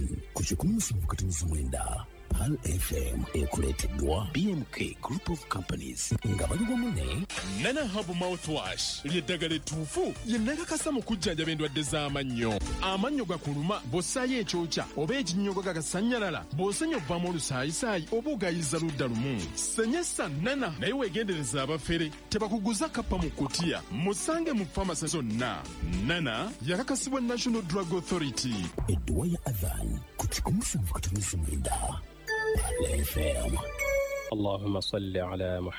Adhan kuchikumu mukatinizo mwenda Pal FM ekuleteddwa BMK Group of Companies nga bali wamu Nana Hub Mouthwash ly'eddagala ettuufu ye nakakasa mu kujjanjaba endwadde z'amannyo. Amannyo gakuluma bw'ossaayo ekyokya oba ekinnyogo gagasanyalala bw'osenya ovaamu olusaayisaayi oba ogayiza ludda lumu. Senyesa Nana naye weegendereza abafere tebakuguza kappa mu kutiya. Musange mu famasi zonna. Nana yakakasibwa National Drug Authority. Edduwa ya Adhan kuchikumu mukatinizo mwenda Pal FM. اللهم صل على محمد